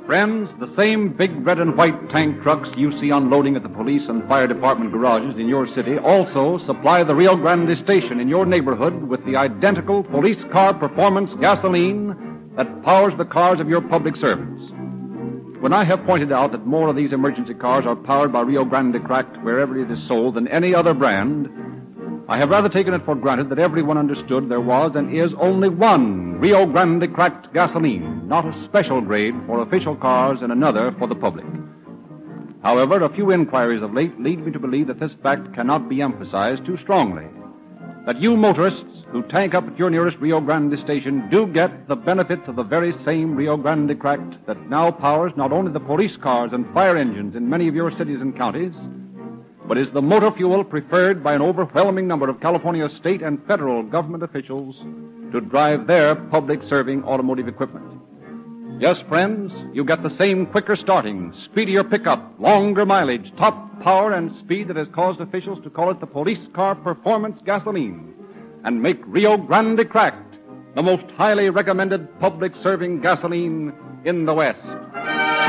Friends, the same big red and white tank trucks you see unloading at the police and fire department garages in your city also supply the Rio Grande station in your neighborhood with the identical police car performance gasoline that powers the cars of your public servants. When I have pointed out that more of these emergency cars are powered by Rio Grande Cracked wherever it is sold than any other brand, I have rather taken it for granted that everyone understood there was and is only one Rio Grande Cracked gasoline, not a special grade for official cars and another for the public. However, a few inquiries of late lead me to believe that this fact cannot be emphasized too strongly, that you motorists who tank up at your nearest Rio Grande station do get the benefits of the very same Rio Grande Cracked that now powers not only the police cars and fire engines in many of your cities and counties, but is the motor fuel preferred by an overwhelming number of California state and federal government officials to drive their public-serving automotive equipment. Yes, friends, you get the same quicker starting, speedier pickup, longer mileage, top power and speed that has caused officials to call it the police car performance gasoline and make Rio Grande Cracked the most highly recommended public-serving gasoline in the West.